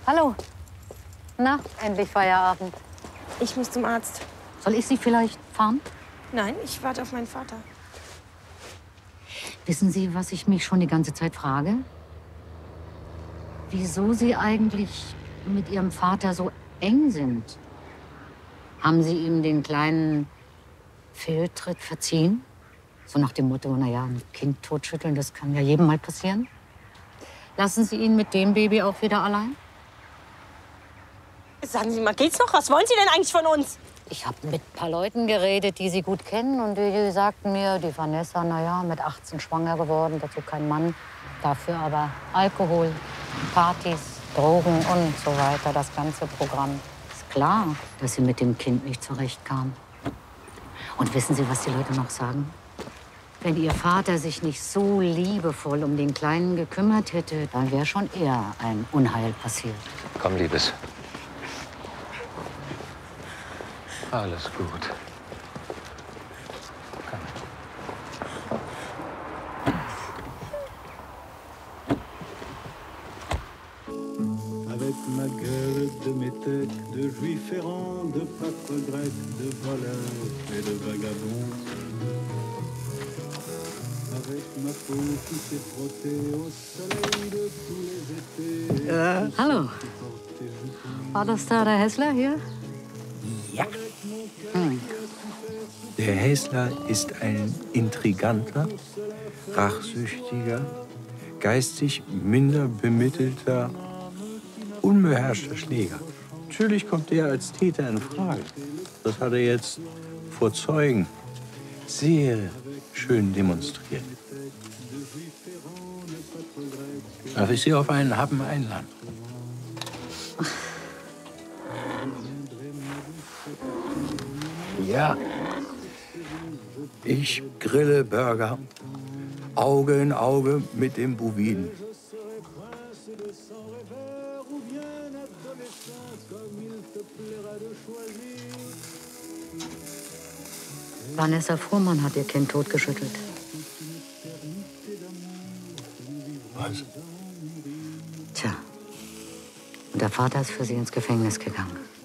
Hallo. Na, endlich Feierabend. Ich muss zum Arzt. Soll ich Sie vielleicht fahren? Nein, ich warte auf meinen Vater. Wissen Sie, was ich mich schon die ganze Zeit frage? Wieso Sie eigentlich mit Ihrem Vater so eng sind? Haben Sie ihm den kleinen Fehltritt verziehen? So nach dem Motto, naja, ein Kind totschütteln, das kann ja jedem mal passieren. Lassen Sie ihn mit dem Baby auch wieder allein? Sagen Sie mal, geht's noch? Was wollen Sie denn eigentlich von uns? Ich habe mit ein paar Leuten geredet, die Sie gut kennen. Und die sagten mir, die Vanessa, naja, mit 18 schwanger geworden, dazu kein Mann. Dafür aber Alkohol, Partys, Drogen und so weiter, das ganze Programm. Ist klar, dass sie mit dem Kind nicht zurechtkam. Und wissen Sie, was die Leute noch sagen? Wenn Ihr Vater sich nicht so liebevoll um den Kleinen gekümmert hätte, dann wäre schon eher ein Unheil passiert. Komm, Liebes. Alles gut. Komm. Avec ma gueule de métèque, de juif errant, de pâtre grec, de voleur et de vagabond. Avec ma peau qui s'est frottée au soleil de tous les étés. Hallo. War das da der Hessler hier? Ja. Der Häsler ist ein intriganter, rachsüchtiger, geistig minder bemittelter, unbeherrschter Schläger. Natürlich kommt er als Täter in Frage. Das hat er jetzt vor Zeugen sehr schön demonstriert. Darf ich Sie auf einen Happen einladen? Ja. Ich grille Burger, Auge in Auge mit dem Boviden. Vanessa Fuhrmann hat ihr Kind totgeschüttelt. Was? Tja. Und der Vater ist für sie ins Gefängnis gegangen.